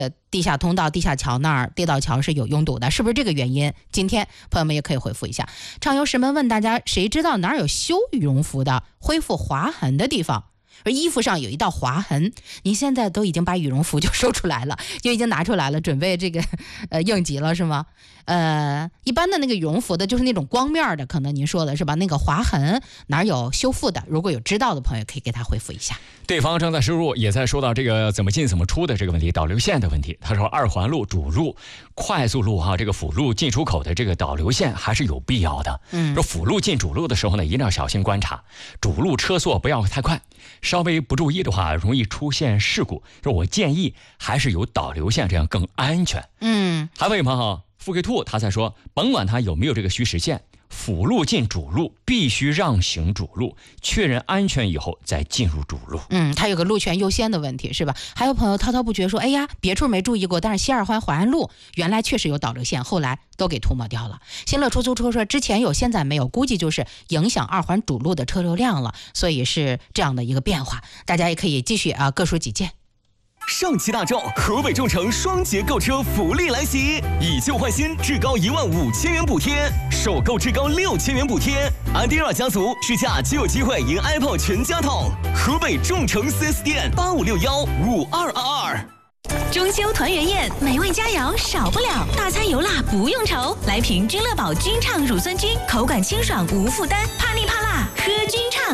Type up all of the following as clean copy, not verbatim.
地下通道、地下桥那儿跌道桥是有拥堵的，是不是这个原因？今天朋友们也可以回复一下。畅游石门问大家，谁知道哪儿有修羽绒服的恢复划痕的地方？而衣服上有一道划痕，你现在都已经把羽绒服就收出来了，就已经拿出来了，准备这个应急了是吗？一般的那个羽绒服的就是那种光面的，可能您说的是吧？那个划痕哪有修复的？如果有知道的朋友可以给他回复一下。 对方正在输入，也在说到这个怎么进怎么出的这个问题，导流线的问题。他说二环路主路、快速路这个辅路进出口的这个导流线还是有必要的。说辅路进主路的时候呢，一定要小心观察，主路车速不要太快，稍微不注意的话容易出现事故。说我建议还是有导流线，这样更安全。还有一朋友富贵兔他在说，甭管他有没有这个虚实线，辅路进主路必须让行主路，确认安全以后再进入主路。 它有个路权优先的问题是吧？还有朋友滔滔不绝说，哎呀，别处没注意过，但是西二环淮安路原来确实有导流线，后来都给涂抹掉了。新乐出租车说之前有现在没有，估计就是影响二环主路的车流量了，所以是这样的一个变化。大家也可以继续各说几件。 上汽大众河北众诚双节购车福利来袭，以旧换新至高15000元补贴，首购至高6000元补贴。安迪尔家族试驾就有机会赢 iPod 全家桶。河北众诚 4S 店85615222。 中秋团圆宴，美味佳肴少不了，大餐油辣不用愁。来瓶君乐宝君畅乳酸菌，口感清爽无负担，怕腻怕辣喝君畅。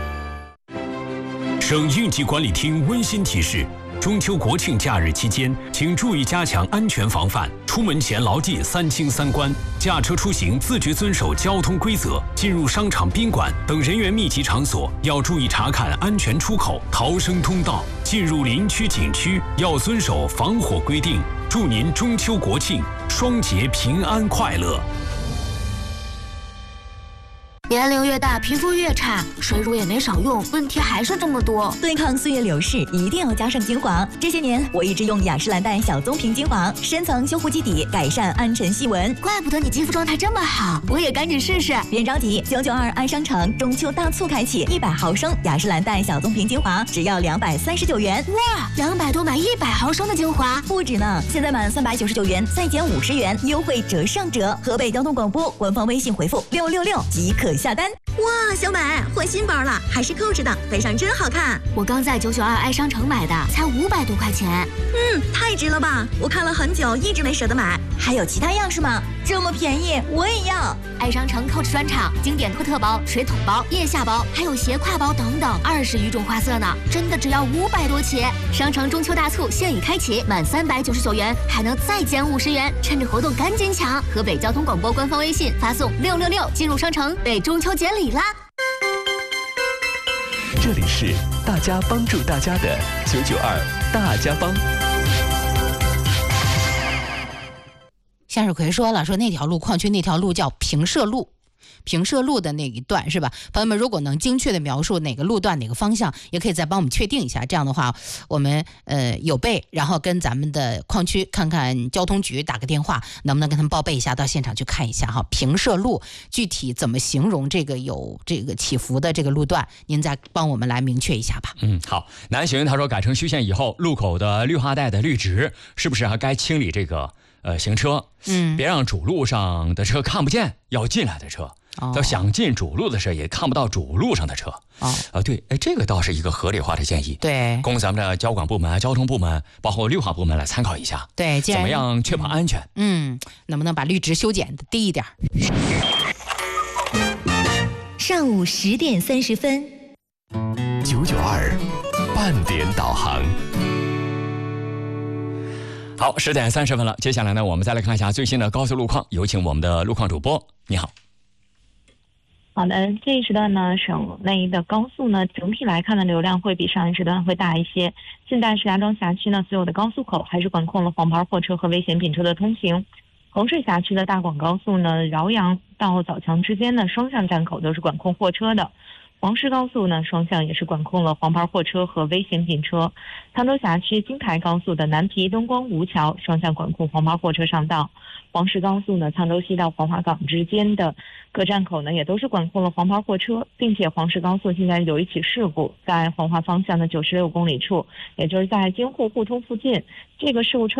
省应急管理厅温馨提示：中秋国庆假日期间，请注意加强安全防范，出门前牢记3清3关，驾车出行自觉遵守交通规则，进入商场、宾馆等人员密集场所要注意查看安全出口、逃生通道，进入林区、景区要遵守防火规定。祝您中秋国庆双节平安快乐。 年龄越大，皮肤越差，水乳也没少用，问题还是这么多。 对抗岁月流逝，一定要加上精华。这些年，我一直用雅诗兰黛小棕瓶精华，深层修护基底，改善暗沉细纹。 怪不得你肌肤状态这么好，我也赶紧试试。 别着急，992爱商城中秋大促开启，100毫升雅诗兰黛小棕瓶精华只要239元。 哇，200多买100毫升的精华， 不止呢！现在满399元再减50元，优惠折上折。河北交通广播官方微信回复666即可下单。 哇，小美换新包了，还是扣着的，背上真好看。 我刚在992爱商城买的，才500多块钱。 太值了吧！我看了很久，一直没舍得买。 还有其他样式吗？这么便宜，我也要！ 爱商城 Coach 专场经典托特包、水桶包、腋下包，还有斜挎包等等，20余种花色呢，真的只要500多起。商城中秋大促现已开启，满399元还能再减50元，趁着活动赶紧抢！河北交通广播官方微信发送666进入商城，被中秋节礼啦！ 这里是大家帮助大家的992大家帮。 向日葵说了，说那条路，矿区那条路叫平社路，平社路的那一段是吧？朋友们，如果能精确的描述哪个路段哪个方向，也可以再帮我们确定一下。这样的话，我们有备，然后跟咱们的矿区看看交通局打个电话，能不能跟他们报备一下，到现场去看一下哈。平社路具体怎么形容这个有这个起伏的这个路段，您再帮我们来明确一下吧。 好。南巡他说，改成虚线以后，路口的绿化带的绿植是不是还该清理这个行车？别让主路上的车看不见要进来的车。要想进主路的车也看不到主路上的车。对，这个倒是一个合理化的建议。 对， 供咱们的交管部门、交通部门，包括绿化部门来参考一下。 对， 怎么样确保安全？ 能不能把绿植修剪的低一点？ 上午10点30分 992半点导航。 好，10点30分了。接下来呢，我们再来看一下最新的高速路况，有请我们的路况主播。你好。 好的，这一时段呢，省内的高速呢，整体来看的流量会比上一时段会大一些。现在石家庄辖区呢，所有的高速口还是管控了黄牌货车和危险品车的通行。衡水辖区的大广高速呢，饶阳到枣强之间的双向站口都是管控货车的。 黄石高速呢，双向也是管控了黄牌货车和危险品车。沧州辖区京台高速的南皮、东光、吴桥双向管控黄牌货车上道。黄石高速呢，沧州西到黄花岗之间的各站口呢，也都是管控了黄牌货车，并且黄石高速现在有一起事故，在黄花方向的96公里处，也就是在京沪互通附近，这个事故车